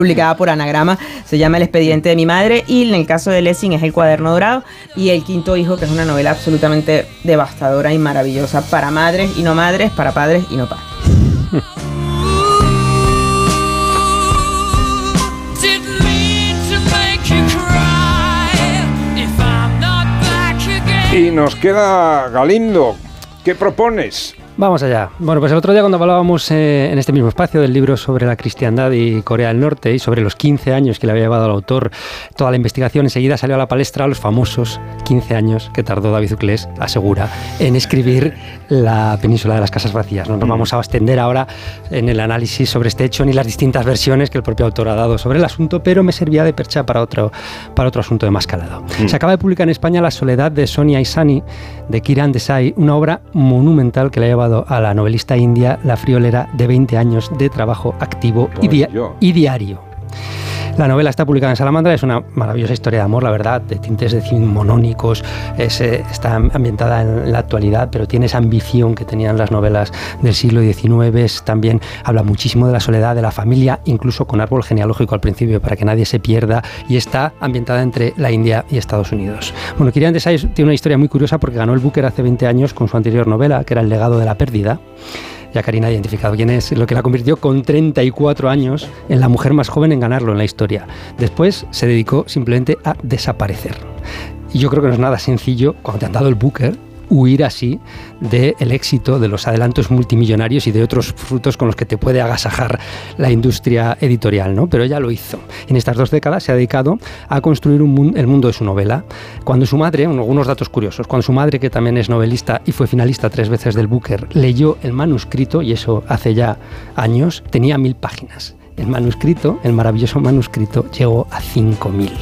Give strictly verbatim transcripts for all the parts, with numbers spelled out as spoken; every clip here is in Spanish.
publicada por Anagrama, se llama El expediente de mi madre, y en el caso de Lessing es El cuaderno dorado, y El quinto hijo, que es una novela absolutamente devastadora y maravillosa para madres y no madres, para padres y no padres. Y nos queda Galindo. ¿Qué propones? Vamos allá. Bueno, pues el otro día cuando hablábamos eh, en este mismo espacio del libro sobre la cristiandad y Corea del Norte y sobre los quince años que le había llevado al autor toda la investigación, enseguida salió a la palestra los famosos quince años que tardó David Uclés, asegura, en escribir La península de las casas vacías. No nos vamos a extender ahora en el análisis sobre este hecho ni las distintas versiones que el propio autor ha dado sobre el asunto, pero me servía de percha para otro, para otro asunto de más calado. Mm. Se acaba de publicar en España La soledad de Sonia Isani, de Kiran Desai, una obra monumental que le ha llevado a la novelista india la friolera de veinte años de trabajo activo y, dia- y diario. La novela está publicada en Salamandra, es una maravillosa historia de amor, la verdad, de tintes decimonónicos, es, eh, está ambientada en la actualidad, pero tiene esa ambición que tenían las novelas del siglo diecinueve, es, también habla muchísimo de la soledad, de la familia, incluso con árbol genealógico al principio, para que nadie se pierda, y está ambientada entre la India y Estados Unidos. Bueno, Kiran Desai tiene una historia muy curiosa porque ganó el Booker hace veinte años con su anterior novela, que era El legado de la pérdida. Ya Karina ha identificado quién es, lo que la convirtió con treinta y cuatro años en la mujer más joven en ganarlo en la historia. Después se dedicó simplemente a desaparecer. Y yo creo que no es nada sencillo, cuando te han dado el Booker, huir así del éxito, de los adelantos multimillonarios y de otros frutos con los que te puede agasajar la industria editorial, ¿no? Pero ella lo hizo. En estas dos décadas se ha dedicado a construir un mundo, el mundo de su novela. Cuando su madre, algunos datos curiosos, cuando su madre, que también es novelista y fue finalista tres veces del Booker, leyó el manuscrito, y eso hace ya años, tenía mil páginas. El manuscrito, el maravilloso manuscrito, llegó a cinco mil.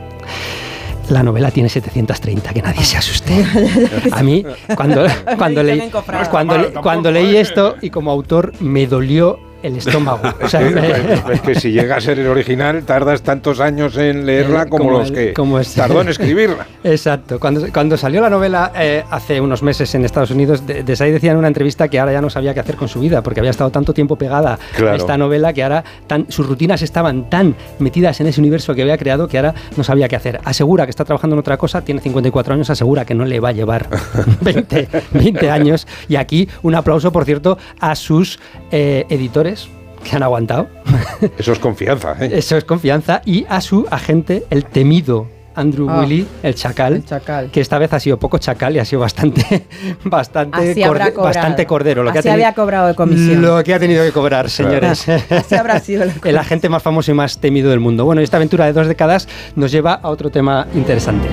La novela tiene setecientos treinta, que nadie se asuste. A mí, cuando, cuando, leí, cuando, cuando leí esto, y como autor, me dolió el estómago. O sea, es, que, es que si llega a ser el original, tardas tantos años en leerla como, como los el, que como es, tardó en escribirla. Exacto. Cuando, cuando salió la novela eh, hace unos meses en Estados Unidos, Desai decía en una entrevista que ahora ya no sabía qué hacer con su vida, porque había estado tanto tiempo pegada claro. a esta novela que ahora tan, sus rutinas estaban tan metidas en ese universo que había creado que ahora no sabía qué hacer. Asegura que está trabajando en otra cosa, tiene cincuenta y cuatro años, asegura que no le va a llevar veinte, veinte años. Y aquí un aplauso, por cierto, a sus eh, editores, que han aguantado. Eso es confianza, ¿eh? Eso es confianza. Y a su agente, el temido Andrew oh, Willey, el chacal, el chacal, que esta vez ha sido poco chacal y ha sido bastante bastante, corde, bastante cordero. Lo Así que ha teni- había cobrado de comisión. Lo que ha tenido que cobrar, señores. Así habrá sido la el agente más famoso y más temido del mundo. Bueno, esta aventura de dos décadas nos lleva a otro tema interesante.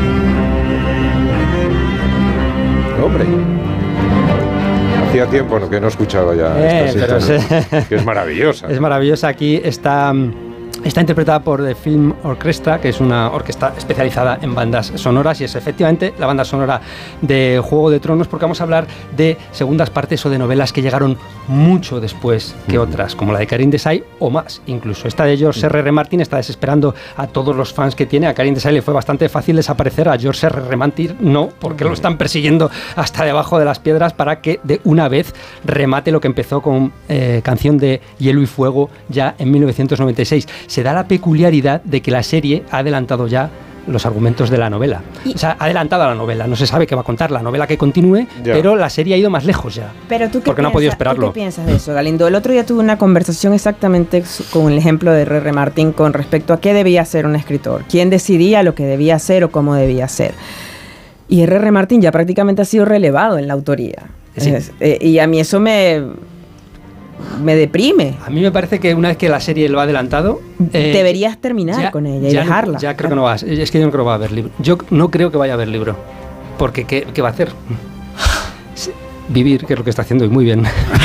Hombre, hacía tiempo que no escuchaba ya eh, esta pero se... que es maravillosa. Es maravillosa. Aquí está... Está interpretada por The Film Orchestra, que es una orquesta especializada en bandas sonoras, y es efectivamente la banda sonora de Juego de Tronos, porque vamos a hablar de segundas partes o de novelas que llegaron mucho después que otras, como la de Kiran Desai o más incluso. Esta de George erre erre Martin está desesperando a todos los fans que tiene. A Kiran Desai le fue bastante fácil desaparecer, a George erre erre Martin no, porque lo están persiguiendo hasta debajo de las piedras para que de una vez remate lo que empezó con eh, Canción de Hielo y Fuego ya en mil novecientos noventa y seis. Se da la peculiaridad de que la serie ha adelantado ya los argumentos de la novela. Y o sea, ha adelantado a la novela. No se sabe qué va a contar la novela que continúe, ya. pero la serie ha ido más lejos ya. Pero tú qué porque piensas, no ha podido esperarlo. ¿tú qué piensas de eso, Galindo? El otro día tuve una conversación exactamente con el ejemplo de erre erre Martin con respecto a qué debía ser un escritor, quién decidía lo que debía hacer o cómo debía ser. Y erre erre Martin ya prácticamente ha sido relevado en la autoría. Sí. Es, eh, y a mí eso me... me deprime. A mí me parece que una vez que la serie lo ha adelantado... Eh, deberías terminar ya, con ella y ya dejarla. No, ya creo que no va a, es que yo no creo que va a haber libro. Yo no creo que vaya a haber libro. Porque ¿qué, qué va a hacer? Vivir, que es lo que está haciendo, y muy bien.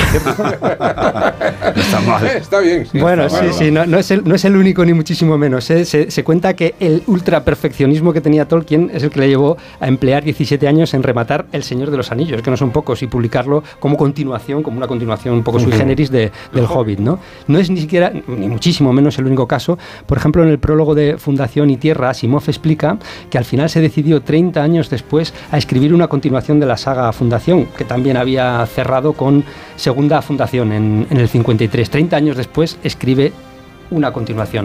Está mal. Está bien. Sí, bueno, está sí, mal, sí, no, no, es el, no es el único ni muchísimo menos. ¿eh? Se, se cuenta que el ultra perfeccionismo que tenía Tolkien es el que le llevó a emplear diecisiete años en rematar El Señor de los Anillos, que no son pocos, y publicarlo como continuación, como una continuación un poco sui generis de, del Hobbit, ¿no? No es ni siquiera, ni muchísimo menos el único caso. Por ejemplo, en el prólogo de Fundación y Tierra, Asimov explica que al final se decidió treinta años después a escribir una continuación de la saga Fundación, que también había cerrado con Segunda Fundación en, en el cincuenta y tres. treinta años después escribe una continuación.